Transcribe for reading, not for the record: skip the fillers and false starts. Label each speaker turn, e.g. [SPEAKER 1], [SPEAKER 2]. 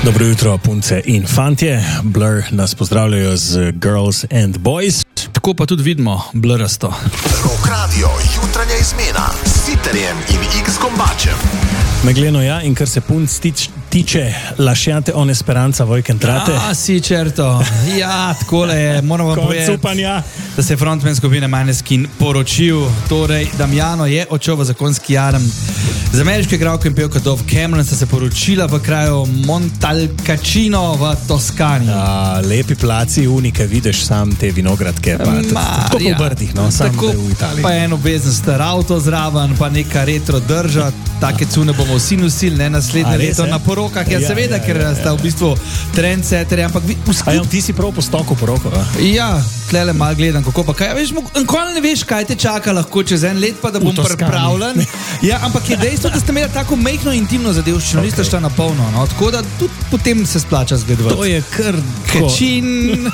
[SPEAKER 1] Dobro jutro, punce in fantje. Blur nas pozdravljajo z Girls and Boys.
[SPEAKER 2] Tako pa tudi vidimo blurasto.
[SPEAKER 3] Rock Radio, jutranja izmena s Siterjem in X-Kombačem.
[SPEAKER 1] Megleno ja, in kar se punc tiče, lasciate on esperanza voi che entrate.
[SPEAKER 2] Si, certo. Ja, takole je, moramo povedati, da se je frontman skupine Måneskin poročil. Torej, Damiano je odšel v zakonski jarem. Z ameriško igralko in pevko Dove Cameron sta se poročila v kraju Montalcino v Toskani.
[SPEAKER 1] Lepi placi, unike, vidiš sam te vinogradke. Tako v Brdih, no, sam v Italiji.
[SPEAKER 2] Pa en obvezen star avto zraven, pa neka retro drža. Take cune bomo vsi nosili, ne naslednje leto na porokah. Ja, seveda, ker sta v bistvu trendsetterji, ampak
[SPEAKER 1] ti si prav po stoku poroko.
[SPEAKER 2] Ja, tlele malo gledam, kako pa kaj. Veš, nikoli ne veš, kaj te čaka lahko čez en let, pa da bom pripravljen. Ja, ampak je dejstvo, da ste imeli tako majhno intimno zadevščino, niste šla na polno, no? Tako da tudi potem se splača zgledovati.
[SPEAKER 1] To je kar
[SPEAKER 2] Kečin.